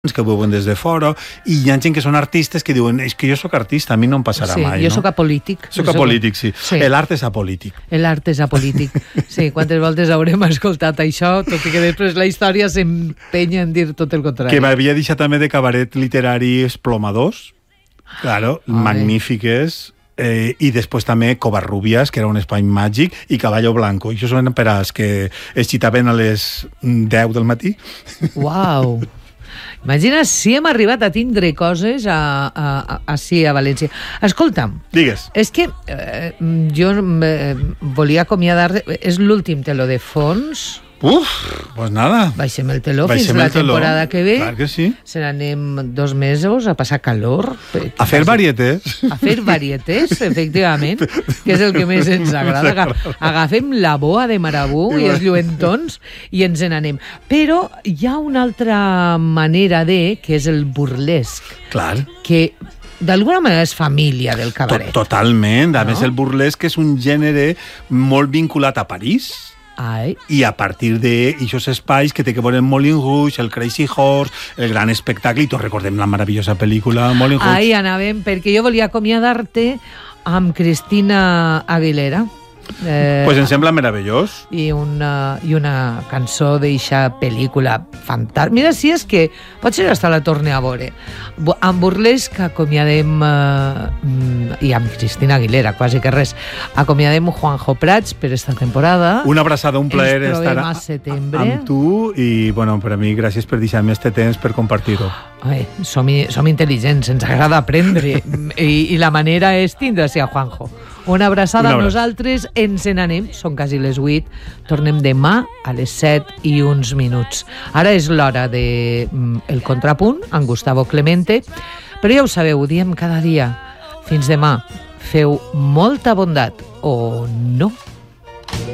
que ho veuen des de fora, i hi ha gent que són artistes que diuen, és que jo sóc artista, a mi no em passarà mai. Jo sóc apolític. Soc apolític, sí. L'art és apolític. L'art és apolític. Sí, quantes voltes haurem escoltat això, tot i que després la història s'empenya en dir tot el contrari. Que m'havia deixat també de cabaret literari Plomadors, claro, magnífiques, i després també Covarrubias, que era un espai màgic, i Caballo Blanco. I això són per als que es xitaven a les 10 del matí. Uau! Imagina si hem arribat a tindre coses així a València. Escolta'm. Digues. És que jo volia acomiadar... És l'últim teló de fons. Pues nada. Baixem el teló fins la temporada que ve. Clar que sí. Se n'anem 2 mesos a passar calor. A fer varietés. A fer varietés, efectivament, que és el que més ens agrada. Agafem la boa de Marabú i els lluentons i ens n'anem. Però hi ha una altra manera que és el burlesc. Clar. Que d'alguna manera és família del cabaret. Totalment. A més, el burlesc és un gènere molt vinculat a París. I a partir d'aixòs espais que té que veure el Moulin Rouge, el Crazy Horse, el gran espectacle, i tots recordem la meravellosa pel·lícula Moulin Rouge. Ahí anàvem, perquè jo volia acomiadar-te amb Cristina Aguilera. Pues em sembla meravellós. I una cançó d'eixa pel·lícula fantàstica. Mira, si és que potser hasta la torne a veure. Amb burlesc acomiadem, i amb Cristina Aguilera, quasi que res, acomiadem Juanjo Prats per esta temporada. Una abraçada, un plaer estar amb tu, i bueno, per a mi, gràcies per deixar-me este temps per compartir-ho. Som intel·ligents, ens agrada aprendre, i la manera és tindre-s'hi a Juanjo. Una abraçada. Nosaltres ens n'anem, són quasi les 8, tornem demà a les 7:01. Ara és l'hora de El Contrapunt, amb Gustavo Clemente, però ja ho sabeu, ho diem cada dia. Fins demà, feu molta bondat, o no.